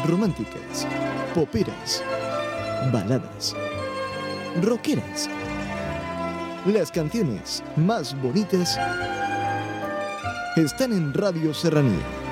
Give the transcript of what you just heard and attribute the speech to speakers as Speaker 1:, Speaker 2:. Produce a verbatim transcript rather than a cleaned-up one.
Speaker 1: románticas, poperas, baladas, rockeras. Las canciones más bonitas están en Radio Serranía.